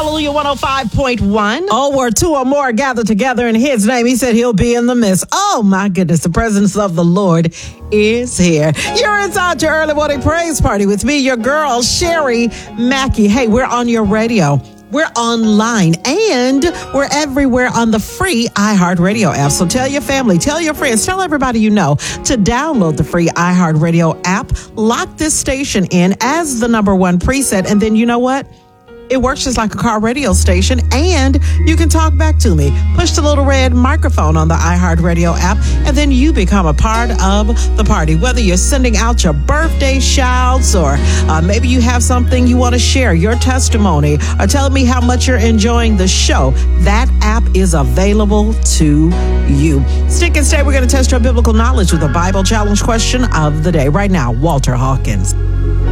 Hallelujah 105.1. Oh, where two or more gather together in his name. He said he'll be in the midst. Oh, my goodness. The presence of the Lord is here. You're inside your early morning praise party with me, your girl, Sherry Mackey. Hey, we're on your radio. We're online and we're everywhere on the free iHeartRadio app. So tell your family, tell your friends, tell everybody you know to download the free iHeartRadio app. Lock this station in as the number one preset. And then you know what? It works just like a car radio station, and you can talk back to me. Push the little red microphone on the iHeartRadio app, and then you become a part of the party. Whether you're sending out your birthday shouts, or maybe you have something you want to share, your testimony, or tell me how much you're enjoying the show, that app is available to you. Stick and stay. We're going to test your biblical knowledge with a Bible challenge question of the day. Right now, Walter Hawkins.